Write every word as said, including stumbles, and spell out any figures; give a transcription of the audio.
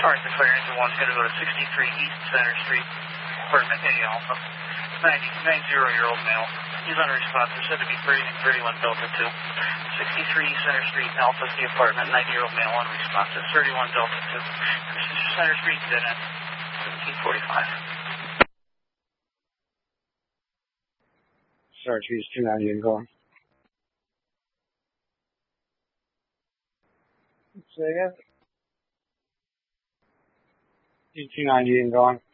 Alright, the fire engine one's going to go to sixty-three East Center Street, apartment A Alpha. ninety, ninety-year-old male. He's unresponsive, said to be breathing, thirty-one Delta two. sixty-three East Center Street, Alpha's the apartment, ninety-year-old male, unresponsive, thirty-one Delta two. Center Street, dead end, seventeen forty-five. Search, he's two ninety and going. Say again? He's two ninety and going.